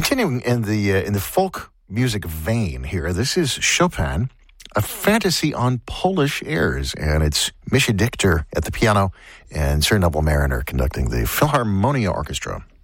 Continuing in the folk music vein here, this is Chopin, a fantasy on Polish airs, and it's Mischa Dichter at the piano and Sir Neville Marriner conducting the Philharmonia Orchestra.